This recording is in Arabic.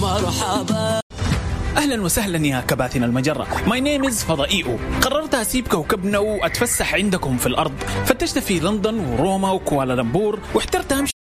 مرحبا. أهلا وسهلا يا كباتن المجرة. My name is فضائيو. قررت أسيب كوكبنا وأتفسح عندكم في الأرض. فتشت في لندن وروما وكوالالمبور واحترت أمشي